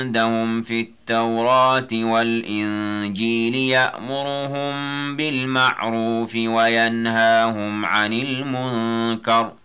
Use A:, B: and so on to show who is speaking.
A: عندهم في التوراة والإنجيل يأمرهم بالمعروف وينهاهم عن المنكر